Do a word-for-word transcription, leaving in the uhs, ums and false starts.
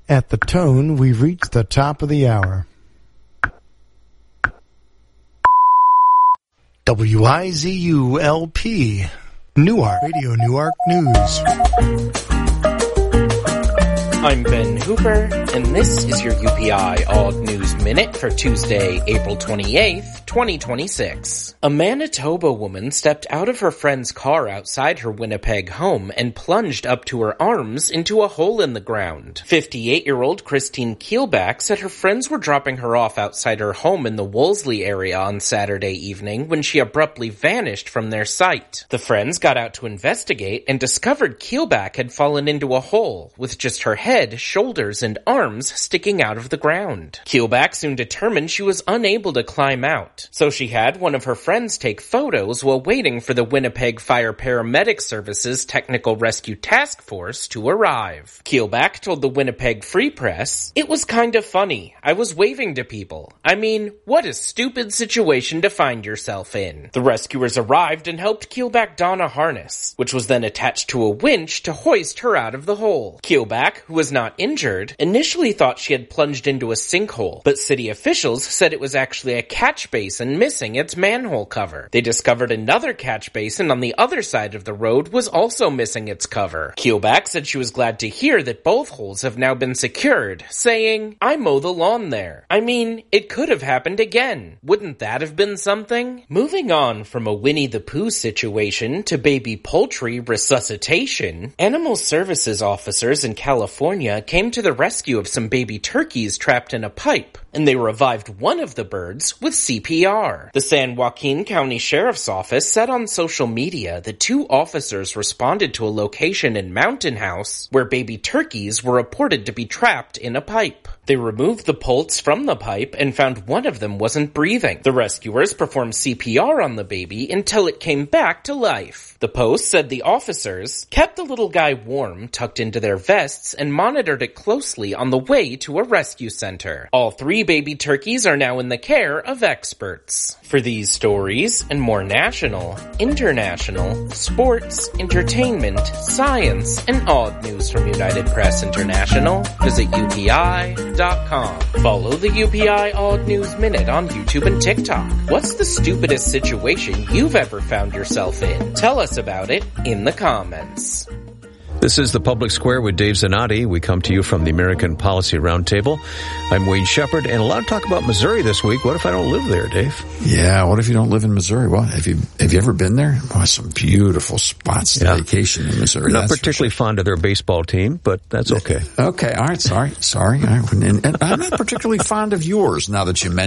At the tone, we've reached the top of the hour. W I Z U L P, Newark, Radio Newark News. I'm Ben Hooper, and this is your U P I Odd News Minute for Tuesday, April twenty-eighth, twenty twenty-six. A Manitoba woman stepped out of her friend's car outside her Winnipeg home and plunged up to her arms into a hole in the ground. fifty-eight-year-old Christine Keelback said her friends were dropping her off outside her home in the Wolseley area on Saturday evening when she abruptly vanished from their sight. The friends got out to investigate and discovered Keelback had fallen into a hole with just her head head, shoulders, and arms sticking out of the ground. Keelback soon determined she was unable to climb out, so she had one of her friends take photos while waiting for the Winnipeg Fire Paramedic Services Technical Rescue Task Force to arrive. Keelback told the Winnipeg Free Press, "It was kind of funny. I was waving to people. I mean, what a stupid situation to find yourself in." The rescuers arrived and helped Keelback don a harness, which was then attached to a winch to hoist her out of the hole. Keelback, who was not injured, initially thought she had plunged into a sinkhole, but city officials said it was actually a catch basin missing its manhole cover. They discovered another catch basin on the other side of the road was also missing its cover. Keelback said she was glad to hear that both holes have now been secured, saying, "I mow the lawn there. I mean, it could have happened again. Wouldn't that have been something?" Moving on from a Winnie the Pooh situation to baby poultry resuscitation, Animal Services officers in California came to the rescue of some baby turkeys trapped in a pipe, and they revived one of the birds with C P R. The San Joaquin County Sheriff's Office said on social media that two officers responded to a location in Mountain House where baby turkeys were reported to be trapped in a pipe. They removed the poults from the pipe and found one of them wasn't breathing. The rescuers performed C P R on the baby until it came back to life. The Post said the officers kept the little guy warm, tucked into their vests, and monitored it closely on the way to a rescue center. All three baby turkeys are now in the care of experts. For these stories and more national, international, sports, entertainment, science, and odd news from United Press International, visit U P I dot com. Follow the U P I Odd News Minute on YouTube and TikTok. What's the stupidest situation you've ever found yourself in? Tell us about it in the comments. This is the Public Square with Dave Zanotti. We come to you from the American Policy Roundtable. I'm Wayne Shepherd, and a lot of talk about Missouri this week. What if I don't live there, Dave? Yeah, what if you don't live in Missouri? Well, have you have you ever been there? Well, some beautiful spots to yeah. vacation in Missouri. I'm not particularly sure. fond of their baseball team, but that's okay. Okay, all right, sorry, sorry. All right. And, and I'm not particularly fond of yours now that you mentioned